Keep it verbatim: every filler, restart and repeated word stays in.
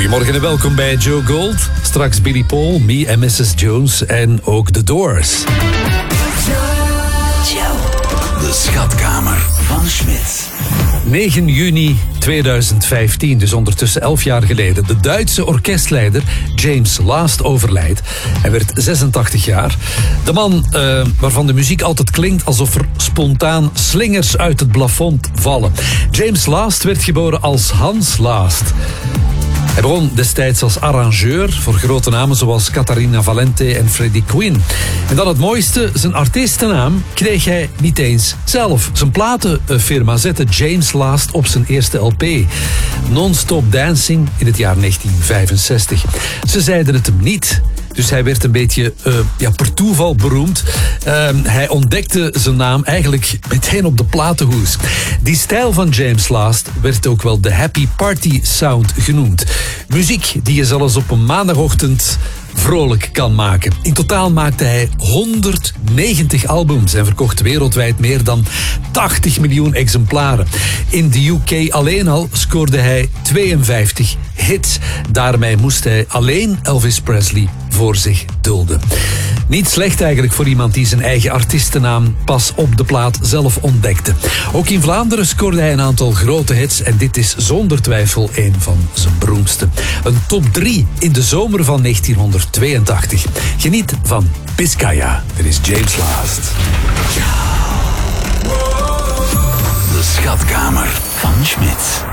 Goedemorgen en welkom bij Joe Gold. Straks Billy Paul, Me en missus Jones en ook The Doors. De schatkamer van Schmidt. negen juni tweeduizend vijftien, dus ondertussen elf jaar geleden. De Duitse orkestleider James Last overlijdt. Hij werd zesentachtig jaar. De man uh, waarvan de muziek altijd klinkt alsof er spontaan slingers uit het plafond vallen. James Last werd geboren als Hans Last. Hij begon destijds als arrangeur voor grote namen zoals Catarina Valente en Freddie Quinn. En dan het mooiste, zijn artiestennaam kreeg hij niet eens zelf. Zijn platenfirma zette James Last op zijn eerste L P. Non-Stop Dancing in het jaar negentien vijfenzestig. Ze zeiden het hem niet. Dus hij werd een beetje uh, ja, per toeval beroemd. Uh, hij ontdekte zijn naam eigenlijk meteen op de platenhoes. Die stijl van James Last werd ook wel de Happy Party Sound genoemd. Muziek die je zelfs op een maandagochtend vrolijk kan maken. In totaal maakte hij honderdnegentig albums en verkocht wereldwijd meer dan tachtig miljoen exemplaren. In de U K alleen al scoorde hij tweeënvijftig hits. Daarmee moest hij alleen Elvis Presley voor zich dulden. Niet slecht eigenlijk voor iemand die zijn eigen artiestennaam pas op de plaat zelf ontdekte. Ook in Vlaanderen scoorde hij een aantal grote hits en dit is zonder twijfel een van zijn beroemdste. Een top drie in de zomer van negentienhonderdtweeëntachtig. Geniet van Biscaya. Dit is James Last. De schatkamer van Schmidt.